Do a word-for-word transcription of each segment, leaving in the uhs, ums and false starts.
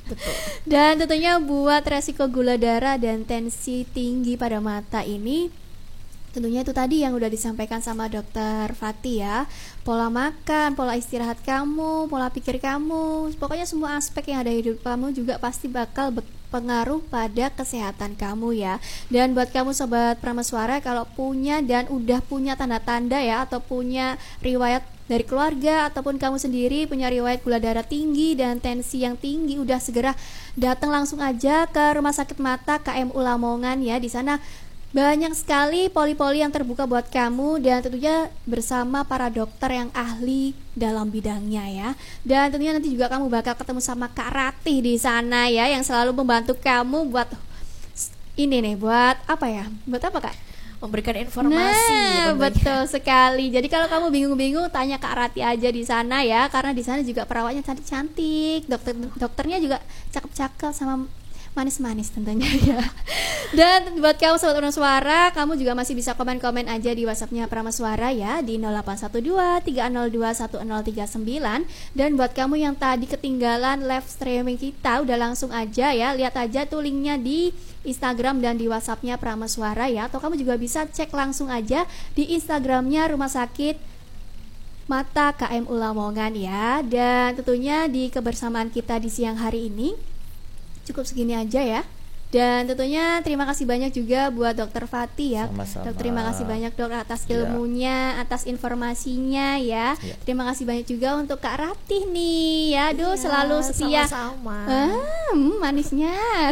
Betul. Dan tentunya buat resiko gula darah dan tensi tinggi pada mata ini, tentunya itu tadi yang udah disampaikan sama dokter Fatih ya. Pola makan, pola istirahat kamu, pola pikir kamu, pokoknya semua aspek yang ada di hidup kamu juga pasti bakal berpengaruh pada kesehatan kamu ya. Dan buat kamu sobat Prameswara, kalau punya dan udah punya tanda-tanda ya, atau punya riwayat dari keluarga ataupun kamu sendiri punya riwayat gula darah tinggi dan tensi yang tinggi, udah segera datang langsung aja ke Rumah Sakit Mata K M U Lamongan ya. Di sana banyak sekali poli-poli yang terbuka buat kamu dan tentunya bersama para dokter yang ahli dalam bidangnya ya. Dan tentunya nanti juga kamu bakal ketemu sama Kak Ratih di sana ya, yang selalu membantu kamu buat ini nih, buat apa ya? Buat apa Kak? Memberikan informasi. Nah, betul sekali. Jadi kalau kamu bingung-bingung, tanya Kak Rati aja di sana ya, karena di sana juga perawatnya cantik-cantik, dokter dokternya juga cakep-cakep sama manis-manis tentunya ya. Dan buat kamu sobat Prameswara, kamu juga masih bisa komen-komen aja di WhatsAppnya Prameswara ya, di nol delapan satu dua tiga nol dua satu nol tiga sembilan. Dan buat kamu yang tadi ketinggalan live streaming kita, udah langsung aja ya, lihat aja tuh linknya di Instagram dan di WhatsAppnya Prameswara ya. Atau kamu juga bisa cek langsung aja di Instagramnya Rumah Sakit Mata K M U Lamongan ya. Dan tentunya di kebersamaan kita di siang hari ini cukup segini aja ya. Dan tentunya terima kasih banyak juga buat dokter Fatih ya. Sama-sama. Dok, terima kasih banyak dok atas ilmunya, ya. Atas informasinya ya. Ya. Terima kasih banyak juga untuk Kak Ratih nih ya. Aduh, ya, selalu setia. Sama-sama. Ah, manisnya.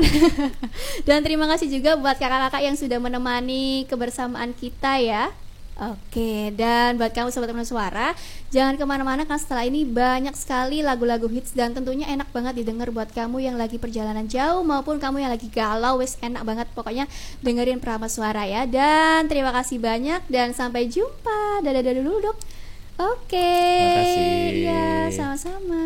Dan terima kasih juga buat kakak-kakak yang sudah menemani kebersamaan kita ya. Oke, dan buat kamu sobat Prameswara, jangan kemana-mana kan setelah ini banyak sekali lagu-lagu hits dan tentunya enak banget didengar buat kamu yang lagi perjalanan jauh maupun kamu yang lagi galau, wes enak banget pokoknya dengerin Prameswara ya. Dan terima kasih banyak dan sampai jumpa. Dadah-dadah dulu dok. Oke. Terima kasih. Ya, sama-sama.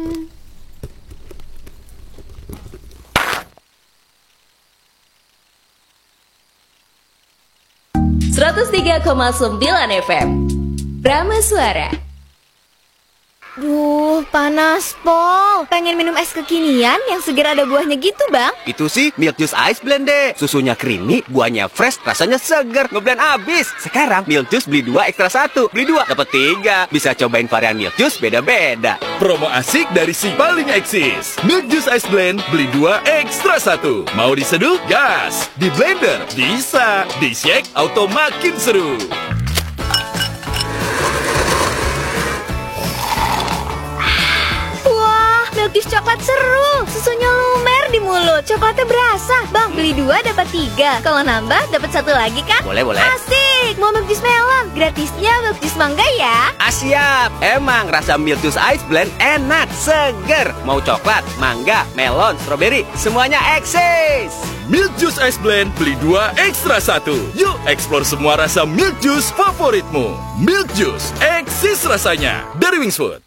seratus tiga koma sembilan F M Prameswara. Duh, panas, Pol. Pengen minum es kekinian yang segar ada buahnya gitu, Bang. Itu sih Milk Juice Ice Blend deh. Susunya creamy, buahnya fresh, rasanya segar. Ngeblend abis. Sekarang Milk Juice beli dua ekstra satu. Beli dua dapat tiga. Bisa cobain varian Milk Juice beda-beda. Promo asik dari si paling eksis. Milk Juice Ice Blend beli dua ekstra satu. Mau diseduh? Gas. Di blender? Bisa. Di shake? Auto makin seru. Milk Juice coklat seru, susunya lumer di mulut, coklatnya berasa. Bang, beli dua dapat tiga. Kalau nambah dapat satu lagi kan? Boleh, boleh. Asik, mau Milk Juice melon, gratisnya Milk Juice mangga ya. Ah, siap. Emang rasa Milk Juice Ice Blend enak, seger. Mau coklat, mangga, melon, stroberi, semuanya eksis. Milk Juice Ice Blend beli dua ekstra satu. Yuk eksplor semua rasa Milk Juice favoritmu. Milk Juice, eksis rasanya. Dari Wingsfood.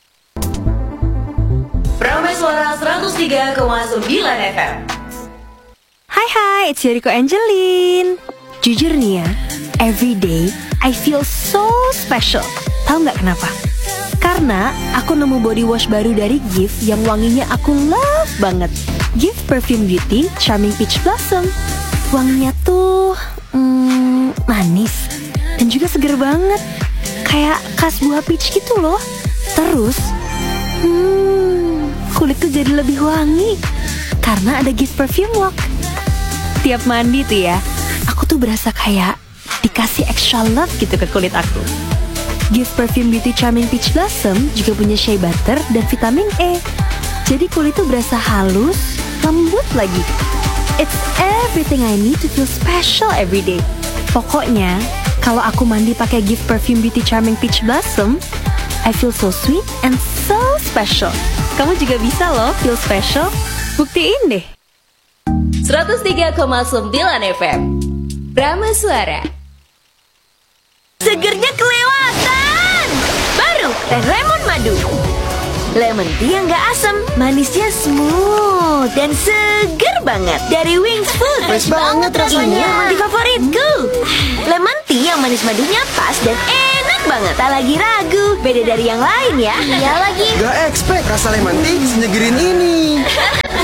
Prameswara seratus tiga koma sembilan F M. Hai hai, it's Yoriko Angelin. Jujur nih ya, every day I feel so special. Tahu nggak kenapa? Karena aku nemu body wash baru dari Gift yang wanginya aku love banget. Gift Perfume Beauty Charming Peach Blossom. Wanginya tuh hmm, manis dan juga seger banget, kayak khas buah peach gitu loh. Terus, hmm, kulitku jadi lebih wangi karena ada Gift Perfume Walk. Tiap mandi tuh ya, aku tuh berasa kayak dikasih extra love gitu ke kulit aku. Gift Perfume Beauty Charming Peach Blossom juga punya shea butter dan vitamin E. Jadi kulit tuh berasa halus, lembut lagi. It's everything I need to feel special every day. Pokoknya, kalau aku mandi pakai Gift Perfume Beauty Charming Peach Blossom, I feel so sweet and so special. Kamu juga bisa loh feel special. Buktiin deh. seratus tiga koma sembilan F M Prameswara. Segernya kelewatan. Baru teh lemon madu. Lemon tea yang gak asam, manisnya smooth dan seger banget. Dari Wingsfood. Fresh banget rasanya. Ini emang di favoritku. Lemon tea yang manis madunya pas dan enak banget. Tak lagi ragu, beda dari yang lain ya. Iya lagi. Gak expect rasa lemon tea sejegerin ini.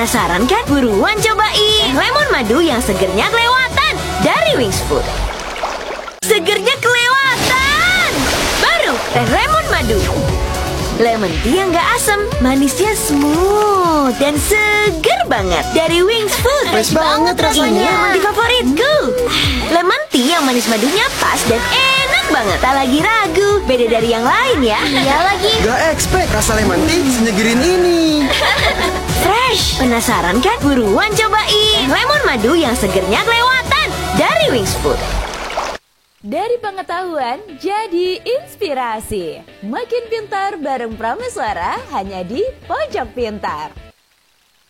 Penasaran kan? Buruan cobain lemon madu yang segernya kelewatan dari Wings Food. Segernya kelewatan. Baru teh lemon madu. Lemon tea yang gak asam, manisnya smooth dan seger banget dari Wings Food. Fresh banget rasanya. Ini yang di favoritku. Lemon tea yang manis madunya pas dan enak banget. Tak lagi ragu, beda dari yang lain ya. Iya lagi. Gak expect rasa lemon tea senyegerin ini. Fresh. Penasaran kan? Buruan cobain lemon madu yang segernya kelewatan dari Wings Food. Dari pengetahuan jadi inspirasi. Makin pintar bareng Prameswara hanya di Pojok Pintar.